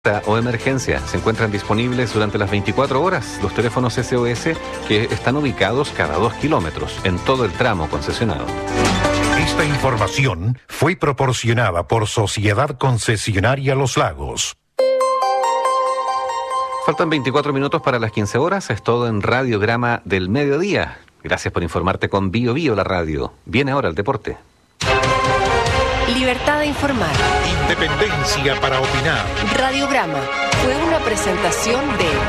o emergencia se encuentran disponibles durante las 24 horas. Los teléfonos SOS que están ubicados cada 2 kilómetros en todo el tramo concesionado. Esta información fue proporcionada por Sociedad Concesionaria Los Lagos. Faltan 24 minutos para las 15 horas. Es todo en Radiograma del Mediodía. Gracias por informarte con Bio Bio, la radio. Viene ahora el deporte. Libertad de informar. Independencia para opinar. Radiograma fue una presentación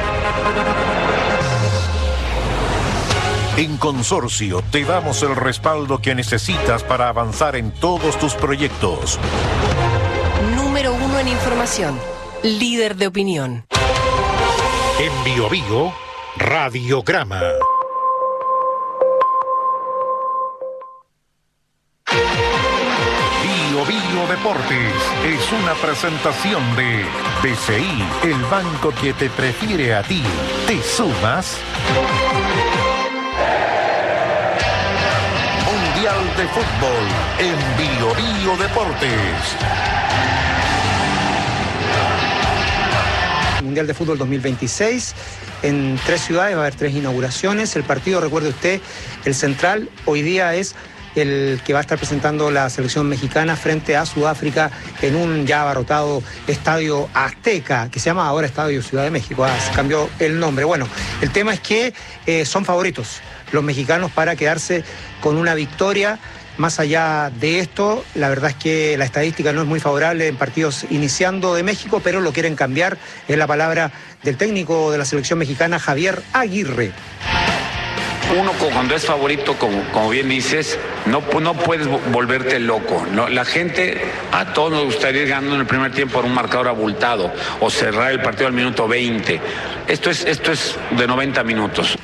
de... En Consorcio te damos el respaldo que necesitas para avanzar en todos tus proyectos. Número 1 en información. Líder de opinión. En Bio Bio, Radiograma. Bio Bio Deportes es una presentación de BCI, el banco que te prefiere a ti. ¿Te sumas? Mundial de Fútbol en Bio Bio Deportes. Mundial de Fútbol 2026, en 3 ciudades va a haber 3 inauguraciones. El partido, recuerde usted, el central hoy día es el que va a estar presentando la selección mexicana frente a Sudáfrica en un ya abarrotado Estadio Azteca, que se llama ahora Estadio Ciudad de México, se cambió el nombre. Bueno, el tema es que son favoritos los mexicanos para quedarse con una victoria. Más allá de esto, la verdad es que la estadística no es muy favorable en partidos iniciando de México, pero lo quieren cambiar. Es la palabra del técnico de la selección mexicana, Javier Aguirre. Uno cuando es favorito, como bien dices, no puedes volverte loco, ¿no? La gente, a todos nos gustaría ir ganando en el primer tiempo por un marcador abultado o cerrar el partido al minuto 20. Esto es de 90 minutos.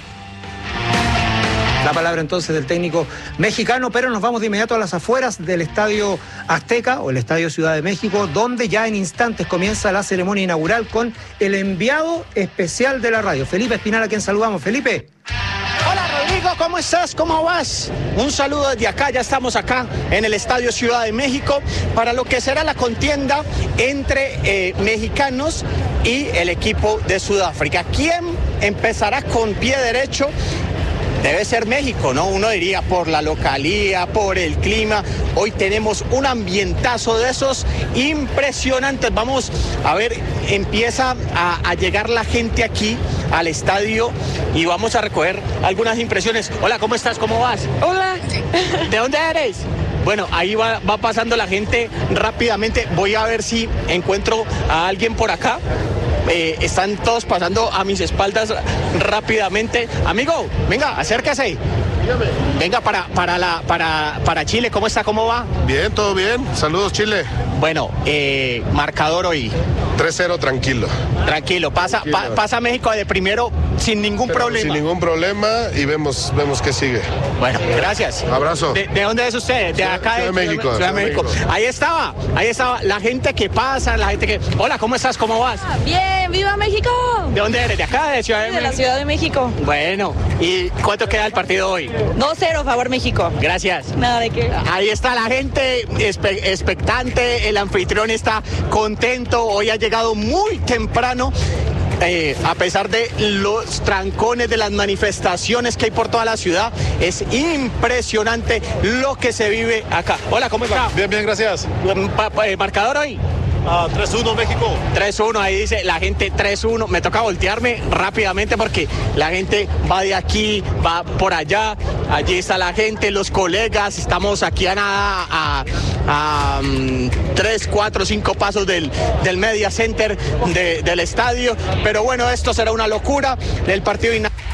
La palabra entonces del técnico mexicano, pero nos vamos de inmediato a las afueras del Estadio Azteca o el Estadio Ciudad de México, donde ya en instantes comienza la ceremonia inaugural con el enviado especial de la radio, Felipe Espinal, a quien saludamos. Felipe. Hola Rodrigo, ¿cómo estás? ¿Cómo vas? Un saludo desde acá, ya estamos acá en el Estadio Ciudad de México para lo que será la contienda entre mexicanos y el equipo de Sudáfrica. ¿Quién empezará con pie derecho? Debe ser México, ¿no? Uno diría por la localía, por el clima. Hoy tenemos un ambientazo de esos impresionantes. Vamos a ver, empieza a llegar la gente aquí al estadio y vamos a recoger algunas impresiones. Hola, ¿cómo estás? ¿Cómo vas? Hola. ¿De dónde eres? Bueno, ahí va pasando la gente rápidamente. Voy a ver si encuentro a alguien por acá. Están todos pasando a mis espaldas rápidamente. Amigo, venga, acérquese. Dígame. Venga para Chile, ¿cómo está? ¿Cómo va? Bien, todo bien. Saludos, Chile. Bueno, marcador hoy. 3-0, tranquilo. Tranquilo, pasa México de primero sin ningún problema. Sin ningún problema y vemos qué sigue. Bueno, gracias. Abrazo. ¿De dónde es usted? De acá Ciudad de México. Ciudad de México. Ahí estaba la gente que pasa, la gente que... Hola, ¿cómo estás? ¿Cómo vas? Bien, ¡viva México! ¿De dónde eres? ¿De acá? ¿De Ciudad de México? De la Ciudad de México. Bueno, ¿y cuánto queda el partido hoy? 2-0, favor México. Gracias. Nada de qué. Ahí está la gente expectante, el anfitrión está contento, hoy ha llegado muy temprano. A pesar de los trancones, de las manifestaciones que hay por toda la ciudad, es impresionante lo que se vive acá. Hola, ¿cómo está? Bien, gracias. ¿Marcador hoy? 3-1 México. 3-1, ahí dice la gente 3-1. Me toca voltearme rápidamente porque la gente va de aquí, va por allá. Allí está la gente, los colegas. Estamos aquí a nada, a 3, 4, 5 pasos del Media Center del estadio. Pero bueno, esto será una locura. El partido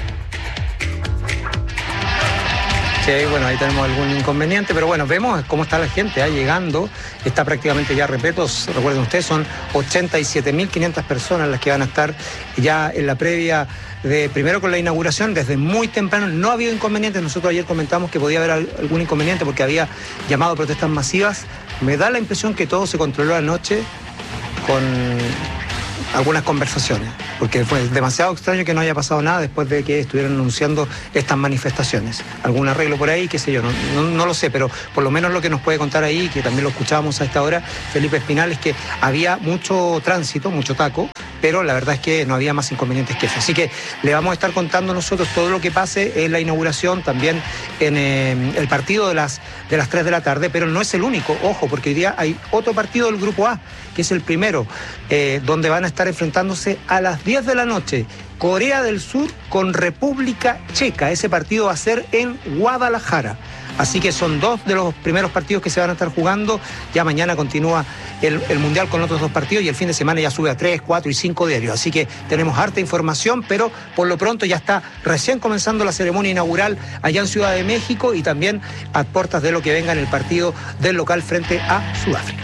Sí, bueno, ahí tenemos algún inconveniente, pero bueno, vemos cómo está la gente llegando, está prácticamente ya repleto. Recuerden ustedes, son 87.500 personas las que van a estar ya en la previa de primero con la inauguración, desde muy temprano. No ha habido inconvenientes, nosotros ayer comentamos que podía haber algún inconveniente porque había llamado a protestas masivas. Me da la impresión que todo se controló anoche algunas conversaciones, porque fue demasiado extraño que no haya pasado nada después de que estuvieran anunciando estas manifestaciones. Algún arreglo por ahí, qué sé yo, no lo sé, pero por lo menos lo que nos puede contar ahí, que también lo escuchábamos a esta hora, Felipe Espinal, es que había mucho tránsito, mucho taco, pero la verdad es que no había más inconvenientes que eso. Así que le vamos a estar contando nosotros todo lo que pase en la inauguración, también en el partido de las 3 de la tarde, pero no es el único, ojo, porque hoy día hay otro partido del Grupo A, que es el primero, donde van a estar enfrentándose a las 10 de la noche, Corea del Sur con República Checa. Ese partido va a ser en Guadalajara. Así que son dos de los primeros partidos que se van a estar jugando. Ya mañana continúa el Mundial con otros dos partidos y el fin de semana ya sube a 3, 4 y 5 diarios. Así que tenemos harta información, pero por lo pronto ya está recién comenzando la ceremonia inaugural allá en Ciudad de México y también a puertas de lo que venga en el partido del local frente a Sudáfrica.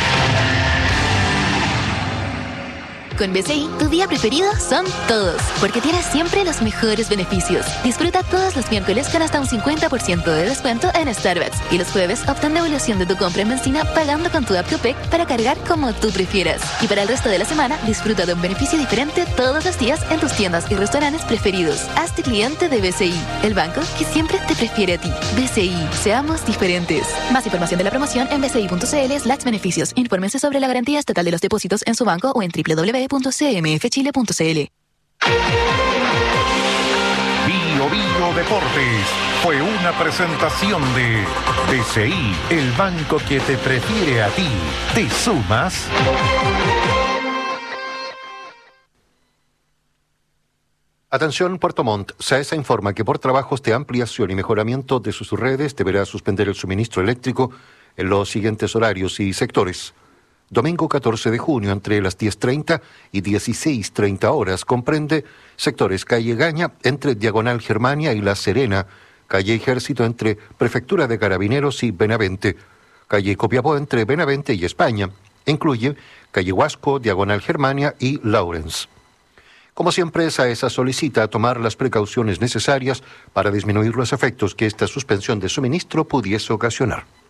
Con BCI, tu día preferido son todos, porque tienes siempre los mejores beneficios. Disfruta todos los miércoles con hasta un 50% de descuento en Starbucks. Y los jueves obtén devolución de tu compra en benzina pagando con tu app Copec para cargar como tú prefieras. Y para el resto de la semana, disfruta de un beneficio diferente todos los días en tus tiendas y restaurantes preferidos. Hazte cliente de BCI, el banco que siempre te prefiere a ti. BCI, seamos diferentes. Más información de la promoción en bci.cl/beneficios. Infórmense sobre la garantía estatal de los depósitos en su banco o en www.cmfchile.cl. Bio Bio Deportes fue una presentación de BCI, el banco que te prefiere a ti. ¿Te sumas? Atención Puerto Montt, SAESA informa que por trabajos de ampliación y mejoramiento de sus redes deberá suspender el suministro eléctrico en los siguientes horarios y sectores. Domingo 14 de junio entre las 10:30 y 16:30 horas comprende sectores calle Gaña entre Diagonal Germania y La Serena, calle Ejército entre Prefectura de Carabineros y Benavente, calle Copiapó entre Benavente y España. Incluye calle Huasco, Diagonal Germania y Lawrence. Como siempre, SAESA solicita tomar las precauciones necesarias para disminuir los efectos que esta suspensión de suministro pudiese ocasionar.